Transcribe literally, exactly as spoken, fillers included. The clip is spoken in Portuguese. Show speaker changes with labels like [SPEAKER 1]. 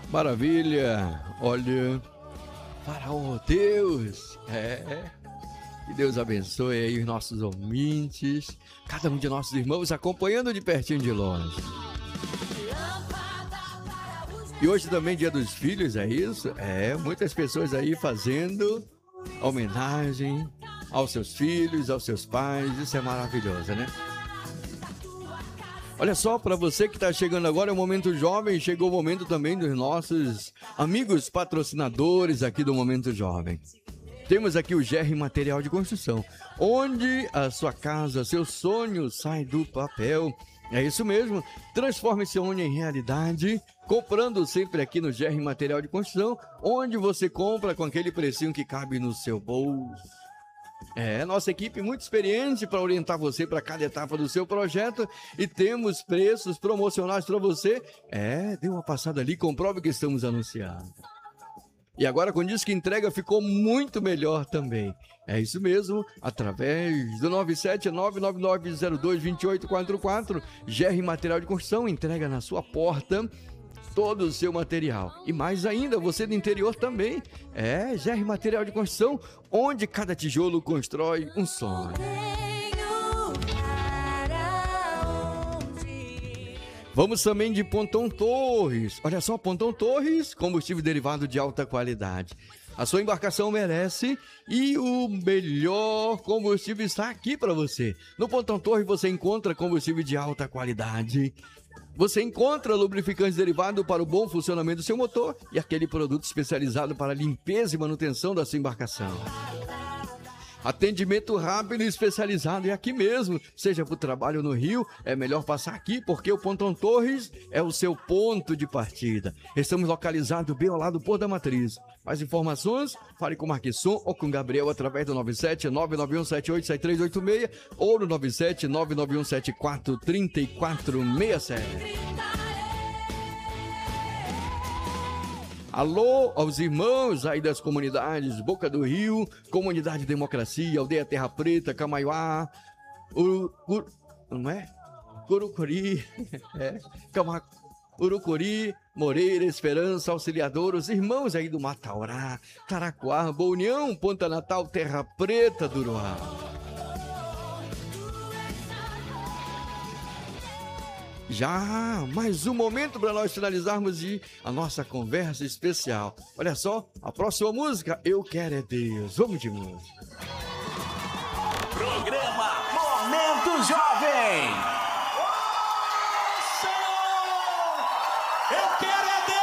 [SPEAKER 1] Maravilha! Olha, Faraó, Deus! É, que Deus abençoe aí os nossos ouvintes, cada um de nossos irmãos acompanhando de pertinho de longe. E hoje também Dia dos Filhos, é isso? É, muitas pessoas aí fazendo homenagem aos seus filhos, aos seus pais, isso é maravilhoso, né? Olha só, para você que está chegando agora, é o Momento Jovem, chegou o momento também dos nossos amigos patrocinadores aqui do Momento Jovem. Temos aqui o G R Material de Construção, onde a sua casa, seu sonho sai do papel. É isso mesmo, transforme seu sonho em realidade, comprando sempre aqui no G R Material de Construção, onde você compra com aquele precinho que cabe no seu bolso. É, nossa equipe muito experiente para orientar você para cada etapa do seu projeto e temos preços promocionais para você. É, dê uma passada ali, comprove que estamos anunciando. E agora com disco entrega ficou muito melhor também. É isso mesmo, através do nove sete nove nove nove zero dois dois oito quatro quatro, G R Material de Construção entrega na sua porta todo o seu material. E mais ainda, você do interior também. É, G R Material de Construção, onde cada tijolo constrói um sonho. Vamos também de Pontão Torres. Olha só, Pontão Torres, combustível derivado de alta qualidade. A sua embarcação merece e o melhor combustível está aqui para você. No Pontão Torres você encontra combustível de alta qualidade. Você encontra lubrificantes derivados para o bom funcionamento do seu motor e aquele produto especializado para limpeza e manutenção da sua embarcação. Atendimento rápido e especializado é aqui mesmo. Seja para o trabalho no Rio, é melhor passar aqui porque o Pontão Torres é o seu ponto de partida. Estamos localizados bem ao lado do Porto da Matriz. Mais informações, fale com o Marquisson ou com o Gabriel através do nove sete nove nove um sete oito sete três oito seis ou no nove sete nove nove um sete quatro três quatro seis sete. Alô aos irmãos aí das comunidades Boca do Rio, Comunidade Democracia, Aldeia Terra Preta, Camaiuá, Uru, Uru, não é? Curucuri, é, Cama, Urucuri, Moreira, Esperança, Auxiliador, os irmãos aí do Mataurá, Caracoá, Boa União, Ponta Natal, Terra Preta do Uruá. Já mais um momento para nós finalizarmos de a nossa conversa especial. Olha só, a próxima música, Eu Quero é Deus. Vamos de música.
[SPEAKER 2] Programa Momento Jovem.
[SPEAKER 3] Eu quero é Deus.